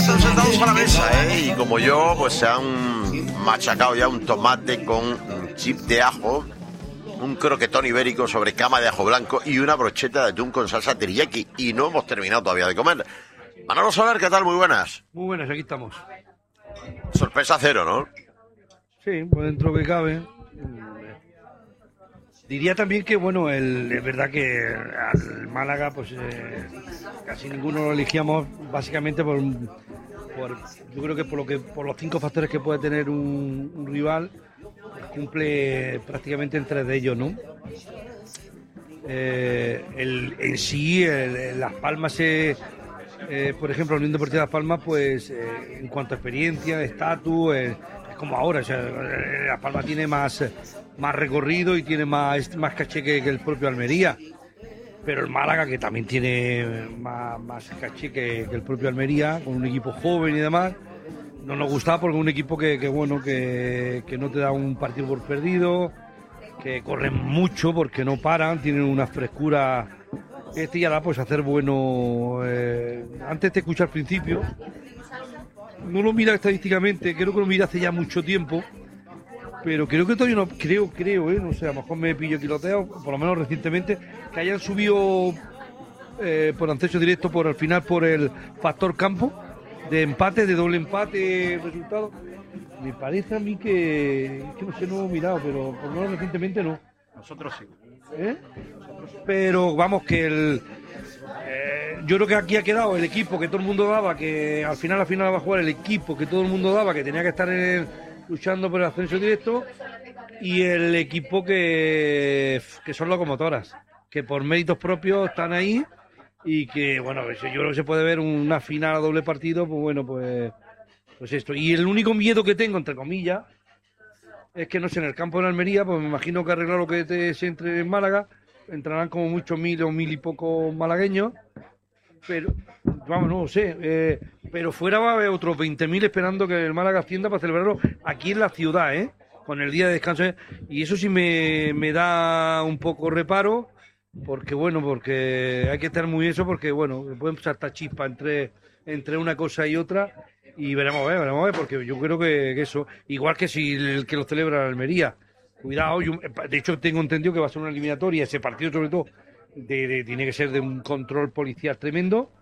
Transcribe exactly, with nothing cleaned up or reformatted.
están sentados a la mesa, ¿eh? Y como yo, pues se han machacado ya un tomate con un chip de ajo, un croquetón ibérico sobre cama de ajo blanco y una brocheta de atún con salsa teriyaki. Y no hemos terminado todavía de comer. Manolo Soler, ¿qué tal? Muy buenas. Muy buenas, aquí estamos. Sorpresa cero, ¿no? Sí, pues dentro que cabe. Diría también que, bueno, el, es verdad que al Málaga, pues eh, casi ninguno lo elegíamos, básicamente por, por, yo creo que por lo que por los cinco factores que puede tener un, un rival, cumple prácticamente en tres de ellos, ¿no? Eh, el, en sí, el, Las Palmas, eh, eh, por ejemplo, la Unión Deportiva Las Palmas, pues eh, en cuanto a experiencia, estatus, eh, es como ahora, o sea, Las Palmas tiene más, más recorrido y tiene más, más caché que, que el propio Almería, pero el Málaga, que también tiene más, más caché que, que el propio Almería, con un equipo joven y demás, no nos gustaba porque es un equipo que, que bueno, que, que no te da un partido por perdido, que corren mucho porque no paran, tienen una frescura. Este ya da pues hacer bueno. Eh, antes te escuché al principio, no lo mira estadísticamente, creo que lo mira hace ya mucho tiempo, pero creo que todavía no, creo, creo, eh, no sé, a lo mejor me pillo quiloteado, por lo menos recientemente, que hayan subido eh, por acceso directo por al final por el factor campo, de empate, de doble empate, resultado. Me parece a mí que, que no sé, no he mirado, pero por lo menos recientemente no. Nosotros sí. ¿Eh? Pero vamos, que el eh, yo creo que aquí ha quedado el equipo que todo el mundo daba, que al final al final va a jugar el equipo que todo el mundo daba, que tenía que estar en el, luchando por el ascenso directo, y el equipo que, que son locomotoras, que por méritos propios están ahí, y que, bueno, yo creo que se puede ver una final a doble partido, pues bueno, pues, pues esto. Y el único miedo que tengo, entre comillas, es que no sé, en el campo de Almería, pues me imagino que arreglar lo que te, se entre en Málaga, entrarán como muchos mil o mil y pocos malagueños, pero, vamos, no lo sé, eh, pero fuera va a haber otros veinte mil esperando que el Málaga ascienda para celebrarlo aquí en la ciudad, ¿eh? Con el día de descanso, ¿eh? Y eso sí me, me da un poco reparo, porque bueno, porque hay que estar muy eso, porque bueno, pueden saltar chispa entre, entre una cosa y otra, y veremos a ver, veremos a ver, porque yo creo que, que eso, igual que si el que lo celebra la Almería, cuidado, yo, de hecho tengo entendido que va a ser una eliminatoria, ese partido sobre todo, de, de, tiene que ser de un control policial tremendo,